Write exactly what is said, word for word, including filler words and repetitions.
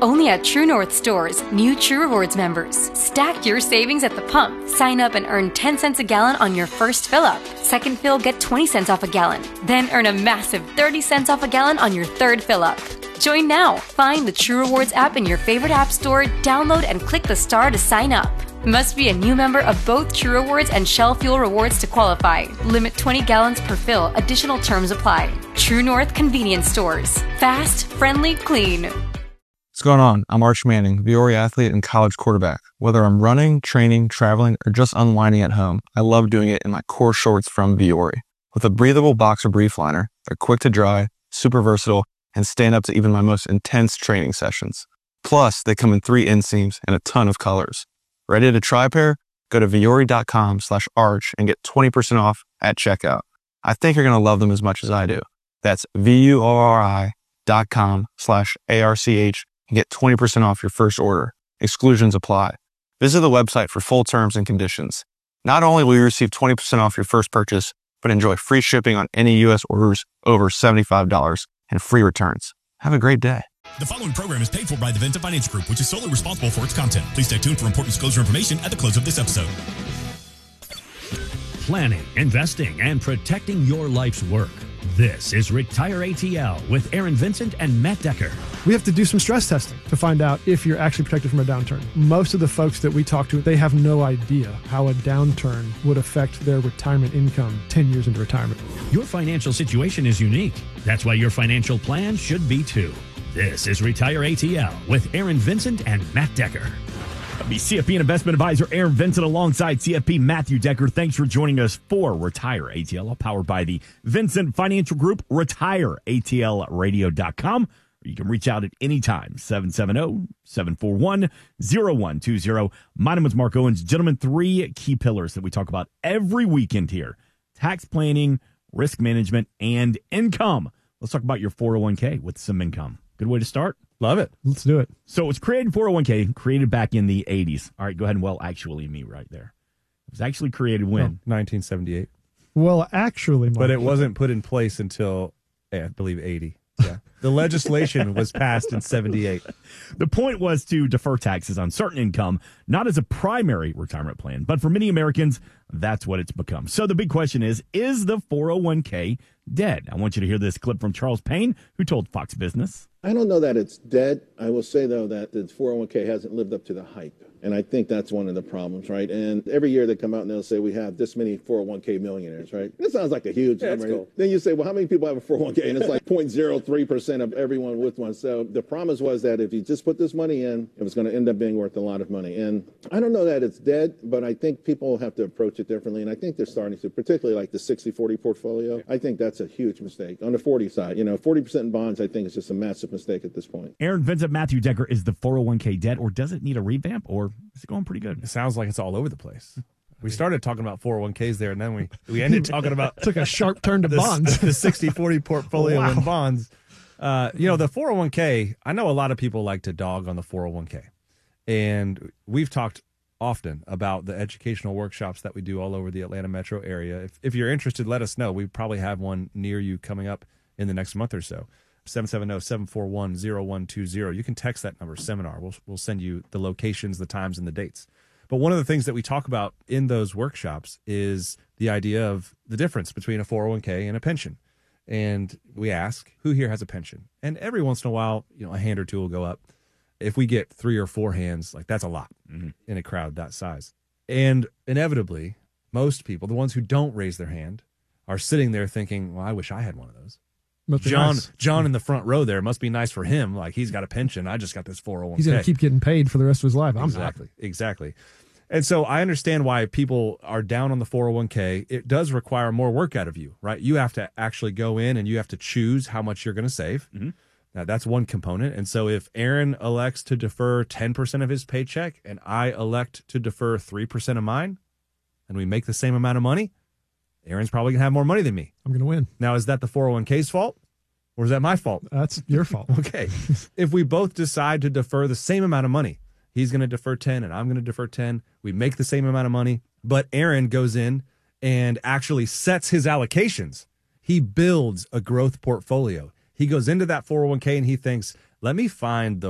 Only at True North stores, new True Rewards members. Stack your savings at the pump. Sign up and earn ten cents a gallon on your first fill up. Second fill, get twenty cents off a gallon. Then earn a massive thirty cents off a gallon on your third fill up. Join now. Find the True Rewards app in your favorite app store, download and click the star to sign up. Must be a new member of both True Rewards and Shell Fuel Rewards to qualify. Limit twenty gallons per fill. Additional terms apply. True North Convenience Stores. Fast, friendly, clean. What's going on? I'm Arch Manning, Vuori athlete and college quarterback. Whether I'm running, training, traveling, or just unwinding at home, I love doing it in my core shorts from Vuori. With a breathable boxer brief liner, they're quick to dry, super versatile, and stand up to even my most intense training sessions. Plus, they come in three inseams and a ton of colors. Ready to try a pair? Go to vuori.com slash arch and get twenty percent off at checkout. I think you're going to love them as much as I do. That's V-U-O-R-I dot com slash A-R-C-H and get twenty percent off your first order. Exclusions apply. Visit the website for full terms and conditions. Not only will you receive twenty percent off your first purchase, but enjoy free shipping on any U S orders over seventy-five dollars and free returns. Have a great day. The following program is paid for by the Vincent Financial Group, which is solely responsible for its content. Please stay tuned for important disclosure information at the close of this episode. Planning, investing, and protecting your life's work. This is Retire A T L with Aaron Vincent and Matt Decker. We have to do some stress testing to find out if you're actually protected from a downturn. Most of the folks that we talk to, they have no idea how a downturn would affect their retirement income ten years into retirement. Your financial situation is unique. That's why your financial plan should be too. This is Retire A T L with Aaron Vincent and Matt Decker. Be C F P and investment advisor Aaron Vincent alongside C F P Matthew Decker. Thanks for joining us for Retire A T L, powered by the Vincent Financial Group. retire A T L radio dot com. You can reach out at any time, seven seven zero, seven four one, zero one two zero. My name is Mark Owens. Gentlemen, three key pillars that we talk about every weekend here: tax planning, risk management, and income. Let's talk about your four oh one k with some income. Good way to start. Love it. Let's do it. So it was created, four oh one k, created back in the eighties. All right, go ahead and well, actually me right there. It was actually created when? nineteen seventy-eight. Well, actually, Mark. But it wasn't put in place until, yeah, I believe, eighty. Yeah. The legislation was passed in seventy-eight. The point was to defer taxes on certain income, not as a primary retirement plan, but for many Americans, that's what it's become. So the big question is, is the four oh one k dead? I want you to hear this clip from Charles Payne, who told Fox Business. I don't know that it's dead. I will say, though, that the four oh one k hasn't lived up to the hype. And I think that's one of the problems, right? And every year they come out and they'll say we have this many four oh one k millionaires, right? That sounds like a huge yeah, number. Cool. Then you say, well, how many people have a four oh one k? And it's like zero point zero three percent of everyone with one. So the promise was that if you just put this money in, it was going to end up being worth a lot of money. And I don't know that it's dead, but I think people have to approach it differently. And I think they're starting to, particularly like the sixty forty portfolio. I think that's a huge mistake. On the forty side, you know, forty percent in bonds, I think is just a massive mistake at this point. Aaron Vincent, Matthew Decker, is the four oh one k dead, or does it need a revamp, or is it going pretty good? It sounds like it's all over the place. We started talking about four oh one k's there, and then we, we ended talking about... Took a sharp turn to the, bonds. The sixty forty portfolio wow. in bonds. Uh, you know, the four oh one k, I know a lot of people like to dog on the four oh one k. And we've talked often about the educational workshops that we do all over the Atlanta metro area. If, if you're interested, let us know. We probably have one near you coming up in the next month or so. seven seven zero, seven four one, zero one two zero. You can text that number, seminar. We'll, we'll send you the locations, the times, and the dates. But one of the things that we talk about in those workshops is the idea of the difference between a four oh one k and a pension. And we ask, who here has a pension? And every once in a while, you know, a hand or two will go up. If we get three or four hands, like that's a lot mm-hmm. in a crowd that size. And inevitably, most people, the ones who don't raise their hand, are sitting there thinking, well, I wish I had one of those. John, nice. John in the front row there must be nice for him. Like he's got a pension. I just got this four oh one k. He's going to keep getting paid for the rest of his life. I'm exactly, happy. Exactly. And so I understand why people are down on the four oh one k. It does require more work out of you, right? You have to actually go in and you have to choose how much you're going to save. Mm-hmm. Now, that's one component. And so if Aaron elects to defer ten percent of his paycheck and I elect to defer three percent of mine, and we make the same amount of money, Aaron's probably going to have more money than me. I'm going to win. Now, is that the four oh one k's fault? Or is that my fault? That's your fault. Okay. If we both decide to defer the same amount of money, he's going to defer ten and I'm going to defer ten. We make the same amount of money, but Aaron goes in and actually sets his allocations. He builds a growth portfolio. He goes into that four oh one k and he thinks, let me find the